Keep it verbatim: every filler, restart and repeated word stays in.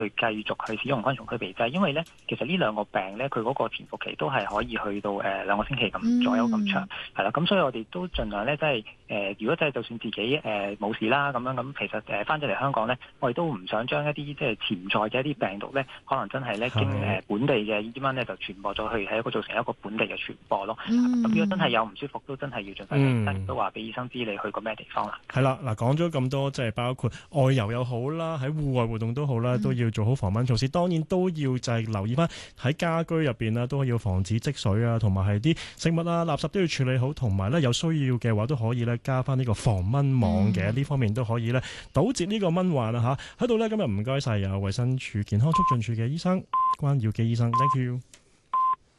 去繼續去使用昆蟲驅鼻劑，因為咧其實呢兩個病咧佢嗰個潛伏期都係可以去到誒、呃、兩個星期咁左右咁長，係啦、嗯，咁所以我哋都盡量咧即係誒，如果即係就算自己誒冇、呃、事啦咁樣，咁其實誒翻咗嚟香港咧，我哋都唔想將一啲即係潛在嘅一啲病毒咧，可能真係咧經誒本地嘅呢啲蚊咧就傳播咗去，係一個造成一個本地嘅傳播咯。咁、嗯、如果真係有唔舒服，都真係要盡快睇醫生，都話俾醫生知你去過咩地方啦。 係啦，嗱講咗咁多，即係包括外遊又好啦，喺戶外活動都好啦，都要做好防蚊措施。當然都要就係留意翻喺家居入邊啦，都要防止積水啊，同埋係啲食物啊、垃圾都要處理好，同埋咧有需要嘅話都可以咧加翻呢個防蚊網嘅，呢、嗯、方面都可以咧堵截呢個蚊患啊嚇。喺度咧今日唔該晒有衛生署健康促進處嘅醫生關耀基醫生 ，thank you。